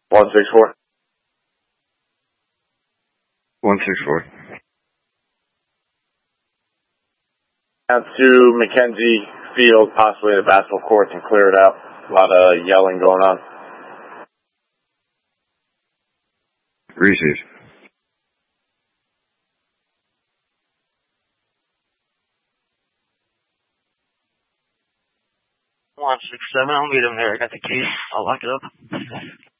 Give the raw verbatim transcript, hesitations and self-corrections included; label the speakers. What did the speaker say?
Speaker 1: One six four.
Speaker 2: One six four.
Speaker 1: Down to Mackenzie Field, possibly the basketball courts, and clear it out. A lot of yelling going on.
Speaker 2: Received.
Speaker 3: One six seven. I'll meet him there. I got the case. I'll lock it up.